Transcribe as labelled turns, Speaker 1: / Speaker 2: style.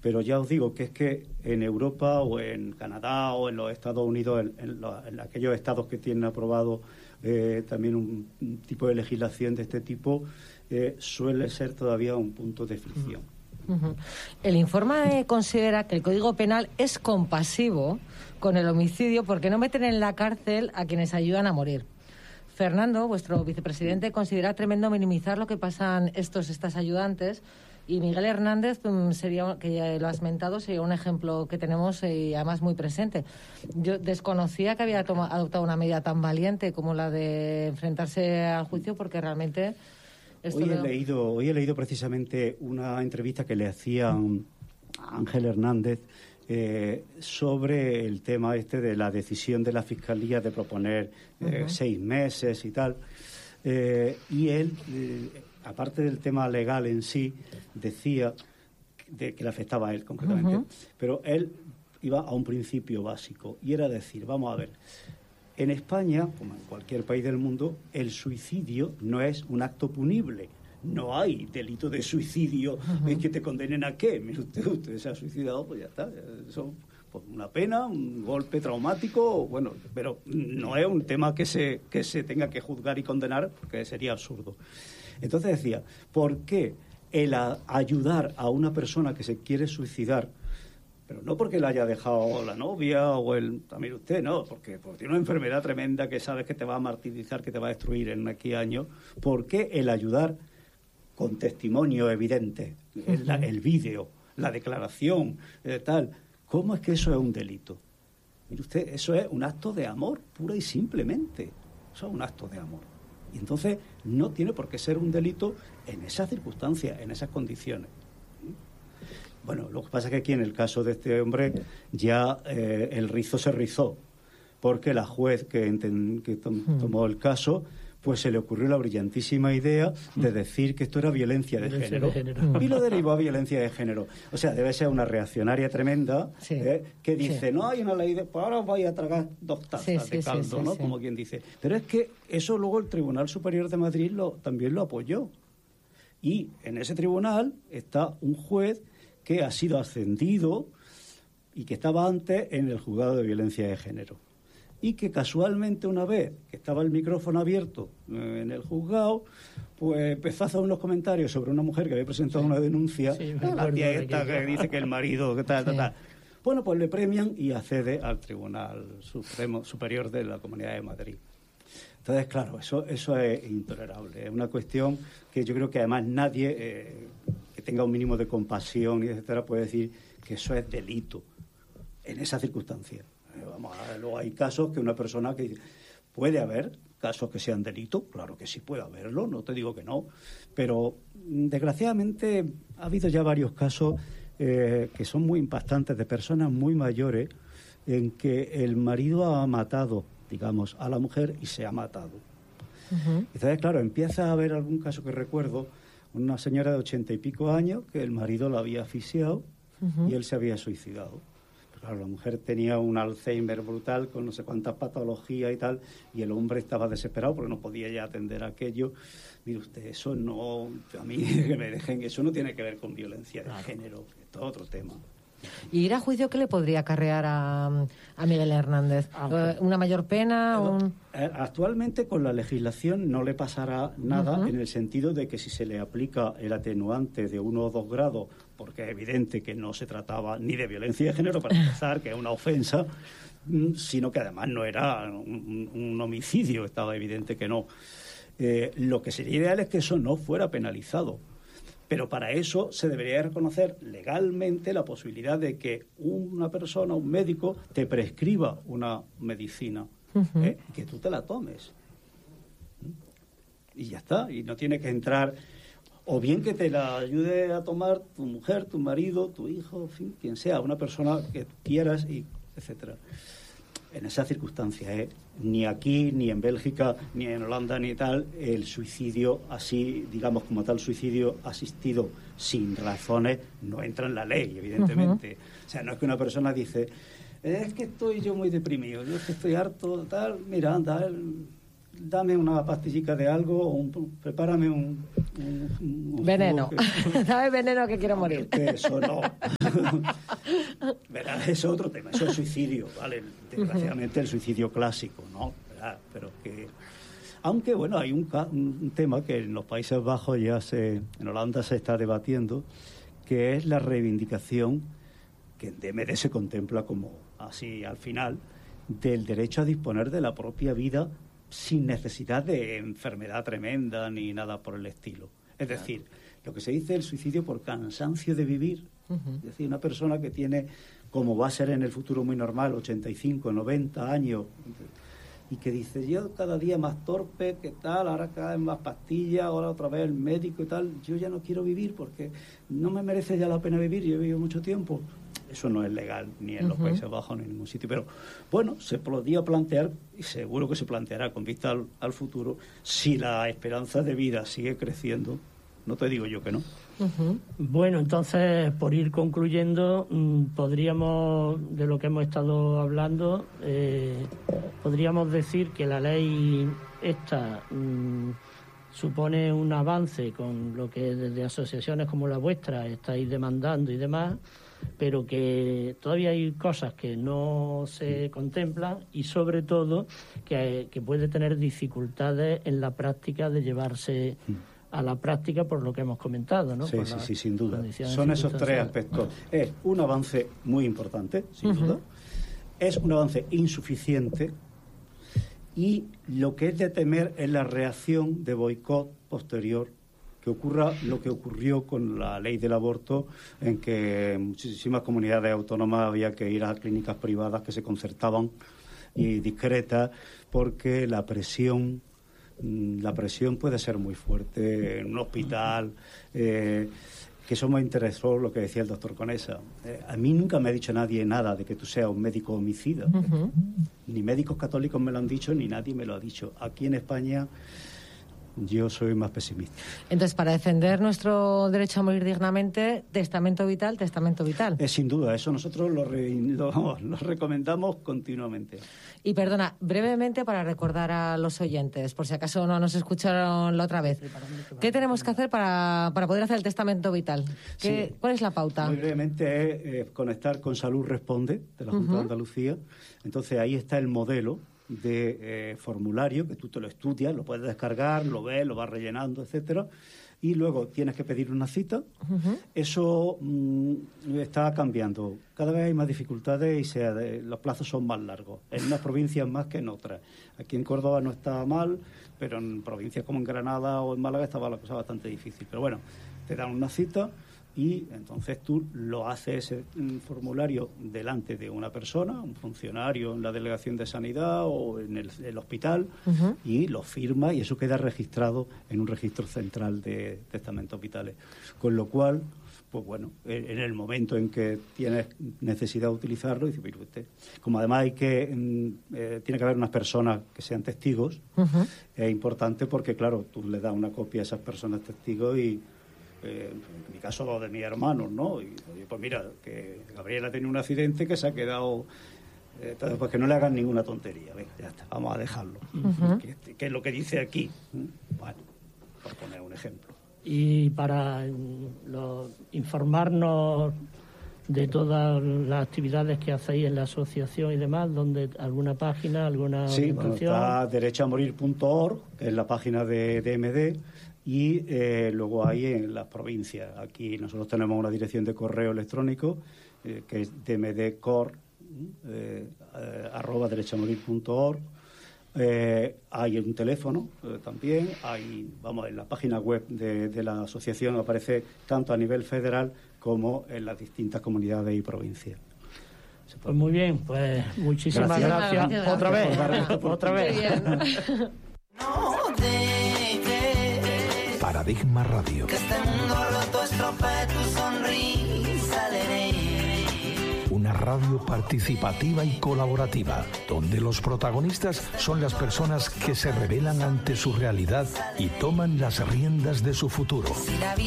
Speaker 1: Pero ya os digo que es que en Europa o en Canadá o en los Estados Unidos, en aquellos estados que tienen aprobado también un tipo de legislación de este tipo, suele ser todavía un punto de fricción.
Speaker 2: El informe considera que el Código Penal es compasivo con el homicidio porque no meten en la cárcel a quienes ayudan a morir. Fernando, vuestro vicepresidente, considera tremendo minimizar lo que pasan estas ayudantes, y Miguel Hernández, que ya lo has mentado, sería un ejemplo que tenemos y además muy presente. Yo desconocía que había adoptado una medida tan valiente como la de enfrentarse al juicio, porque realmente...
Speaker 1: Hoy he leído precisamente una entrevista que le hacían a Ángel Hernández sobre el tema de la decisión de la Fiscalía de proponer 6 meses y tal. Y él, aparte del tema legal en sí, decía que le afectaba a él concretamente, pero él iba a un principio básico, y era decir, vamos a ver, en España, como en cualquier país del mundo, el suicidio no es un acto punible. No hay delito de suicidio que te condenen a qué. Mire usted se ha suicidado, pues ya está. Eso, pues una pena, un golpe traumático, bueno, pero no es un tema que se tenga que juzgar y condenar, porque sería absurdo. Entonces decía, ¿por qué el ayudar a una persona que se quiere suicidar, pero no porque le haya dejado la novia o también usted, no, porque tiene una enfermedad tremenda que sabes que te va a martirizar, que te va a destruir en aquí años? ¿Por qué el ayudar con testimonio evidente, el vídeo, la declaración, tal? ¿Cómo es que eso es un delito? Mire usted, eso es un acto de amor, pura y simplemente. Eso es un acto de amor. Y entonces no tiene por qué ser un delito en esas circunstancias, en esas condiciones. Bueno, lo que pasa es que aquí en el caso de este hombre ya el rizo se rizó, porque la juez que tomó el caso, pues se le ocurrió la brillantísima idea de decir que esto era violencia de género. Y lo derivó a violencia de género. O sea, debe ser una reaccionaria tremenda, que dice, no hay una ley pues ahora voy a tragar 2 tazas de caldo, ¿no? Como quien dice. Pero es que eso luego el Tribunal Superior de Madrid también lo apoyó. Y en ese tribunal está un juez que ha sido ascendido y que estaba antes en el juzgado de violencia de género. Y que casualmente una vez que estaba el micrófono abierto en el juzgado, pues empezó a hacer unos comentarios sobre una mujer que había presentado una denuncia, la tía esta que dice que el marido, que tal. Bueno, pues le premian y accede al Tribunal Superior de la Comunidad de Madrid. Entonces, claro, eso es intolerable. Es una cuestión que yo creo que además nadie que tenga un mínimo de compasión y etcétera puede decir que eso es delito en esas circunstancias. Luego hay casos que una persona que puede haber casos que sean delito, claro que sí puede haberlo, no te digo que no, pero desgraciadamente ha habido ya varios casos que son muy impactantes, de personas muy mayores en que el marido ha matado, digamos, a la mujer y se ha matado. Entonces, claro, empieza a haber algún caso que recuerdo, una señora de 80 y pico años que el marido la había asfixiado y él se había suicidado. Claro, la mujer tenía un Alzheimer brutal con no sé cuántas patologías y tal, y el hombre estaba desesperado porque no podía ya atender aquello. Mire usted, eso no, a mí que me dejen, eso no tiene que ver con violencia de género, esto es otro tema.
Speaker 2: ¿Y ir a juicio qué le podría acarrear a Miguel Hernández? ¿Una mayor pena?
Speaker 1: Actualmente con la legislación no le pasará nada en el sentido de que si se le aplica el atenuante de 1 o 2 grados, porque es evidente que no se trataba ni de violencia de género, para empezar, que es una ofensa, sino que además no era un homicidio, estaba evidente que no. Lo que sería ideal es que eso no fuera penalizado. Pero para eso se debería reconocer legalmente la posibilidad de que una persona, un médico, te prescriba una medicina, que tú te la tomes. Y ya está, y no tiene que entrar, o bien que te la ayude a tomar tu mujer, tu marido, tu hijo, en fin, quien sea, una persona que quieras, y etcétera. En esas circunstancias, ni aquí, ni en Bélgica, ni en Holanda, ni tal, el suicidio así, digamos, como tal suicidio asistido sin razones, no entra en la ley, evidentemente. O sea, no es que una persona dice, es que estoy yo muy deprimido, yo es que estoy harto, tal, mira, anda, dame una pastillica de algo, prepárame un
Speaker 2: veneno. Dame veneno que quiero morir.
Speaker 1: Eso no. ¿Verdad? Eso es otro tema, eso es suicidio, ¿vale? Desgraciadamente el suicidio clásico, ¿no? ¿Verdad? Pero que... Aunque, bueno, hay un tema que en los Países Bajos en Holanda se está debatiendo, que es la reivindicación, que en DMD se contempla como así al final, del derecho a disponer de la propia vida sin necesidad de enfermedad tremenda ni nada por el estilo. Es decir, lo que se dice el suicidio por cansancio de vivir, es decir, una persona que tiene, como va a ser en el futuro muy normal, 85, 90 años, y que dice, yo cada día más torpe, ¿qué tal? Ahora cada vez más pastillas, ahora otra vez el médico y tal, yo ya no quiero vivir porque no me merece ya la pena vivir, yo he vivido mucho tiempo. Eso no es legal ni en los Países Bajos ni en ningún sitio, pero bueno, se podía plantear, y seguro que se planteará con vista al futuro, si la esperanza de vida sigue creciendo, no te digo yo que no.
Speaker 3: Bueno, entonces, por ir concluyendo, podríamos, de lo que hemos estado hablando, podríamos decir que la ley esta supone un avance con lo que desde asociaciones como la vuestra estáis demandando y demás, pero que todavía hay cosas que no se contemplan y sobre todo que puede tener dificultades en la práctica de llevarse a la práctica por lo que hemos comentado, ¿no?
Speaker 1: Sí, sin duda. Son esos tres aspectos. Es un avance muy importante, sin duda. Es un avance insuficiente y lo que es de temer es la reacción de boicot posterior, que ocurra lo que ocurrió con la ley del aborto, en que en muchísimas comunidades autónomas había que ir a clínicas privadas que se concertaban y discretas, porque la presión puede ser muy fuerte en un hospital. Que eso me interesó lo que decía el doctor Conesa. A mí nunca me ha dicho nadie nada de que tú seas un médico homicida. Ni médicos católicos me lo han dicho, ni nadie me lo ha dicho. Aquí en España yo soy más pesimista.
Speaker 2: Entonces, para defender nuestro derecho a morir dignamente, testamento vital.
Speaker 1: Sin duda, eso nosotros lo recomendamos continuamente.
Speaker 2: Y perdona, brevemente para recordar a los oyentes, por si acaso no nos escucharon la otra vez, ¿qué tenemos que hacer para poder hacer el testamento vital? ¿Cuál es la pauta?
Speaker 1: Muy brevemente es conectar con Salud Responde, de la Junta de Andalucía. Entonces ahí está el modelo de formulario, que tú te lo estudias, lo puedes descargar, lo ves, lo vas rellenando, etcétera, y luego tienes que pedir una cita. Eso está cambiando. Cada vez hay más dificultades y los plazos son más largos, en unas provincias más que en otras. Aquí en Córdoba no está mal, pero en provincias como en Granada o en Málaga estaba la cosa bastante difícil. Pero bueno, te dan una cita y entonces tú lo haces ese formulario delante de una persona, un funcionario en la delegación de sanidad o en el hospital, y lo firma y eso queda registrado en un registro central de testamentos vitales. Con lo cual, pues bueno, en el momento en que tienes necesidad de utilizarlo, dice, pero usted, como además tiene que haber unas personas que sean testigos, es importante porque, claro, tú le das una copia a esas personas testigos y en mi caso lo de mis hermanos, ¿no? Y pues mira, que Gabriela tiene un accidente que se ha quedado, entonces pues que no le hagan ninguna tontería, venga, ya está, vamos a dejarlo. Que es lo que dice aquí, bueno, por poner un ejemplo.
Speaker 3: Y para informarnos de todas las actividades que hacéis en la asociación y demás, ¿dónde alguna página, alguna orientación?
Speaker 1: Sí, está derechoamorir.org, que es la página de DMD, y luego hay en las provincias. Aquí nosotros tenemos una dirección de correo electrónico que es dmdcor @derechoamorir.org. Hay un teléfono también, en la página web de la asociación aparece tanto a nivel federal como en las distintas comunidades y provincias.
Speaker 3: Pues muy bien, pues muchísimas gracias. Otra vez.
Speaker 4: Paradigma Radio.
Speaker 5: Que este mundo roto estropee tu sonrisa,
Speaker 4: Una radio participativa y colaborativa, donde los protagonistas son las personas que se rebelan ante su realidad y toman las riendas de su futuro.